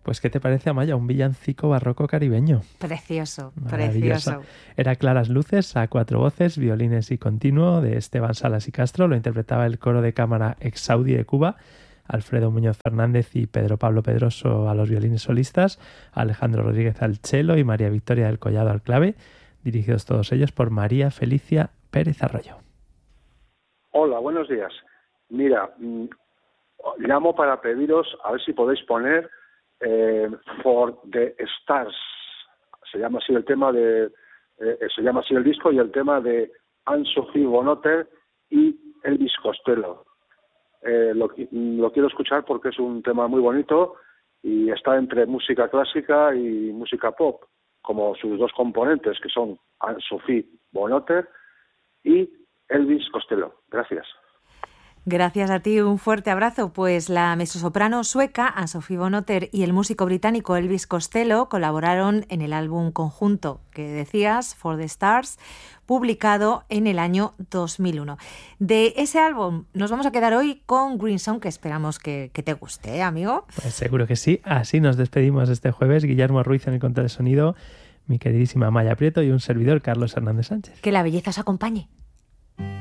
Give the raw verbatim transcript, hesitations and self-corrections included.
Pues, ¿qué te parece, Amaya? Un villancico barroco caribeño. Precioso, precioso. Era Claras Luces a cuatro voces, violines y continuo, de Esteban Salas y Castro. Lo interpretaba el coro de cámara Exaudi de Cuba, Alfredo Muñoz Fernández y Pedro Pablo Pedroso a los violines solistas, Alejandro Rodríguez al cello y María Victoria del Collado al clave, dirigidos todos ellos por María Felicia Pérez Arroyo. Hola, buenos días. Mira, mmm, llamo para pediros a ver si podéis poner eh, For the Stars. Se llama así el tema de, eh, se llama así el disco y el tema de Anne-Sophie Bonotter y Elvis Costello. Eh, lo, lo quiero escuchar porque es un tema muy bonito y está entre música clásica y música pop, como sus dos componentes, que son Anne-Sophie Bonotter y Elvis Costello. Gracias. Gracias a ti, un fuerte abrazo. Pues la mezzosoprano sueca Anne-Sophie Bonotter y el músico británico Elvis Costello colaboraron en el álbum conjunto que decías, For the Stars, publicado en el año dos mil uno. De ese álbum nos vamos a quedar hoy con Green Song, que esperamos que, que te guste, ¿eh, amigo? Pues seguro que sí. Así nos despedimos este jueves. Guillermo Ruiz en el control de sonido, mi queridísima Amaya Prieto y un servidor, Carlos Hernández Sánchez. Que la belleza os acompañe.